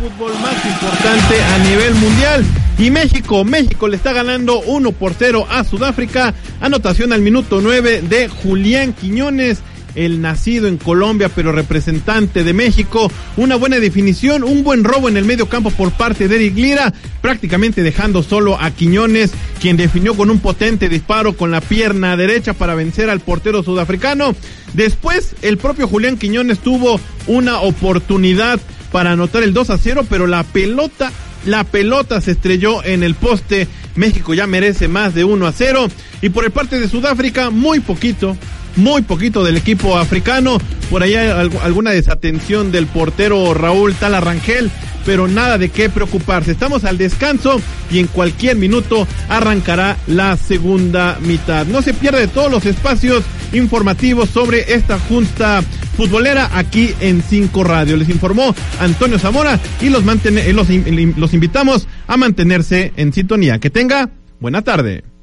fútbol más importante a nivel mundial. Y México le está ganando 1-0 a Sudáfrica. Anotación al minuto 9 de Julián Quiñones, el nacido en Colombia pero representante de México. Una buena definición, un buen robo en el medio campo por parte de Eric Lira, prácticamente dejando solo a Quiñones, quien definió con un potente disparo con la pierna derecha para vencer al portero sudafricano. Después el propio Julián Quiñones tuvo una oportunidad para anotar el 2-0, pero la pelota se estrelló en el poste. México ya merece más de 1-0. Y por el parte de Sudáfrica, muy poquito del equipo africano. Por allá alguna desatención del portero Raúl Tala Rangel, pero nada de qué preocuparse. Estamos al descanso y en cualquier minuto arrancará la segunda mitad. No se pierde todos los espacios informativos sobre esta justa futbolera aquí en 5 Radio. Les informó Antonio Zamora y los invitamos a mantenerse en sintonía. Que tenga buena tarde.